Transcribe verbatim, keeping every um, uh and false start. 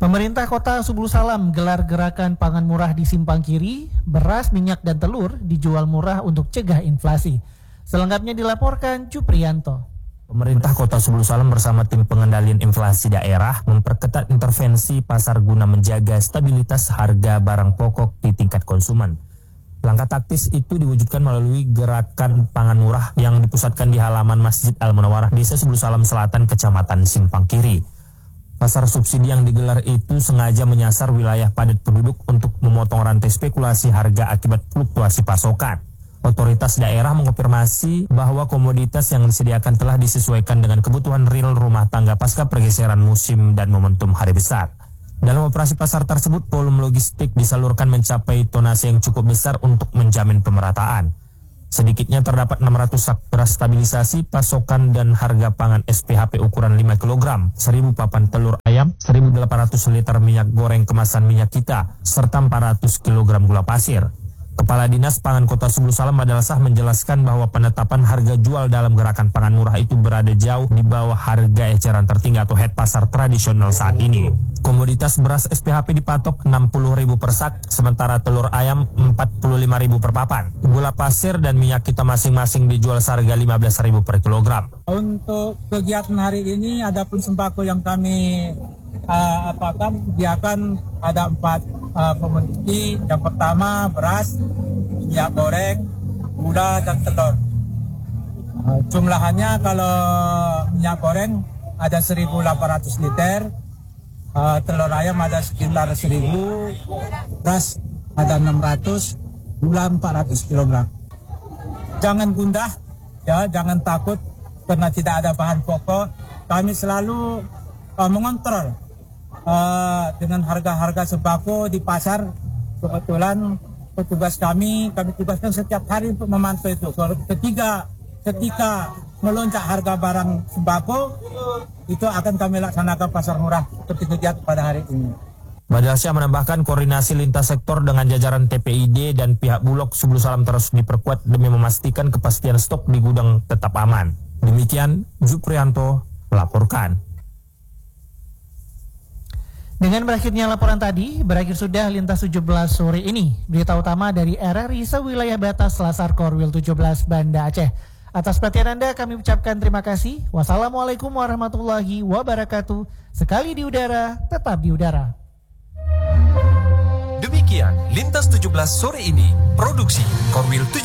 Pemerintah Kota Subulu Salam gelar gerakan pangan murah di Simpang Kiri, beras, minyak, dan telur dijual murah untuk cegah inflasi. Selengkapnya dilaporkan Juprianto. Pemerintah Kota Subulu Salam bersama tim pengendalian inflasi daerah memperketat intervensi pasar guna menjaga stabilitas harga barang pokok di tingkat konsumen. Langkah taktis itu diwujudkan melalui gerakan pangan murah yang dipusatkan di halaman Masjid Al-Munawarah, Desa Subulu Salam Selatan, Kecamatan Simpang Kiri. Pasar subsidi yang digelar itu sengaja menyasar wilayah padat penduduk untuk memotong rantai spekulasi harga akibat fluktuasi pasokan. Otoritas daerah mengonfirmasi bahwa komoditas yang disediakan telah disesuaikan dengan kebutuhan real rumah tangga pasca pergeseran musim dan momentum hari besar. Dalam operasi pasar tersebut, volume logistik disalurkan mencapai tonase yang cukup besar untuk menjamin pemerataan. Sedikitnya terdapat enam ratus sak beras stabilisasi pasokan dan harga pangan S P H P ukuran lima kilogram, seribu papan telur ayam, seribu delapan ratus liter minyak goreng kemasan minyak kita, serta empat ratus kilogram gula pasir. Kepala Dinas Pangan Kota Subulu Salam Madalasah menjelaskan bahwa penetapan harga jual dalam gerakan pangan murah itu berada jauh di bawah harga eceran tertinggi atau head pasar tradisional saat ini. Komoditas beras S P H P dipatok enam puluh ribu per sak, sementara telur ayam empat puluh lima ribu per papan. Gula pasir dan minyak kita masing-masing dijual seharga lima belas ribu per kilogram. Untuk kegiatan hari ini, adapun sembako yang kami uh, apakan, diakan ada empat uh, komoditi. Yang pertama beras, minyak goreng, gula, dan telur. Uh, jumlahannya kalau minyak goreng ada seribu delapan ratus liter, uh, telur ayam ada sekitar seribu, beras ada enam ratus, gula empat ratus kilogram. Jangan gundah, ya, jangan takut karena tidak ada bahan pokok. Kami selalu uh, mengontrol uh, dengan harga-harga sembako di pasar. Kebetulan petugas kami, kami tugaskan setiap hari untuk memantau itu. Ketika, ketika melonjak harga barang sembako, itu akan kami laksanakan pasar murah seperti kegiatan pada hari ini. Madalasah menambahkan koordinasi lintas sektor dengan jajaran T P I D dan pihak Bulog Subulu Salam terus diperkuat demi memastikan kepastian stok di gudang tetap aman. Demikian Juprianto melaporkan. Dengan berakhirnya laporan tadi, berakhir sudah Lintas tujuh belas sore ini. Berita utama dari R R I sewilayah batas Selasar Korwil tujuh belas Banda Aceh. Atas perhatian Anda kami ucapkan terima kasih. Wassalamualaikum warahmatullahi wabarakatuh. Sekali di udara, tetap di udara. Demikian Lintas tujuh belas sore ini, produksi Korwil tujuh belas.